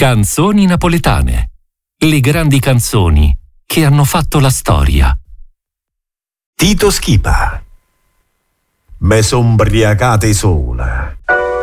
Canzoni napoletane. Le grandi canzoni che hanno fatto la storia. Tito Schipa. Me son briacate sola.